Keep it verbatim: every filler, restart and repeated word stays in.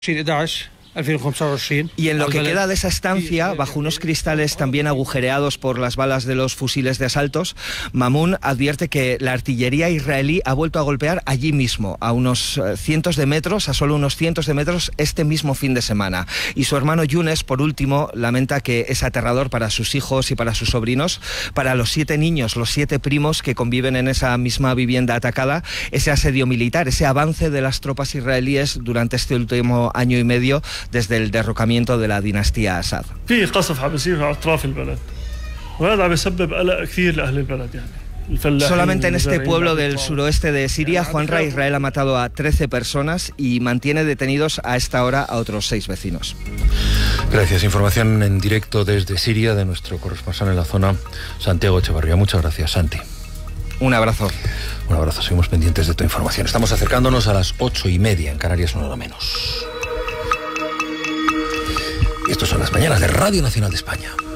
Y en lo que queda de esa estancia, bajo unos cristales también agujereados por las balas de los fusiles de asaltos, Mamoun advierte que la artillería israelí ha vuelto a golpear allí mismo, a unos cientos de metros, a solo unos cientos de metros, este mismo fin de semana. Y su hermano Younes, por último, lamenta que es aterrador para sus hijos y para sus sobrinos, para los siete niños, los siete primos que conviven en esa misma vivienda atacada, ese asedio militar, ese avance de las tropas israelíes durante este último año y medio, desde el derrocamiento de la dinastía Assad. Solamente en este pueblo del suroeste de Siria, Juanra, Israel ha matado a trece personas y mantiene detenidos a esta hora a otros seis vecinos. Gracias. Información en directo desde Siria de nuestro corresponsal en la zona, Santiago Echevarría. Muchas gracias, Santi. Un abrazo. Un abrazo. Seguimos pendientes de tu información. Estamos acercándonos a las ocho y media. En Canarias, una hora menos. Y estos son las mañanas de Radio Nacional de España.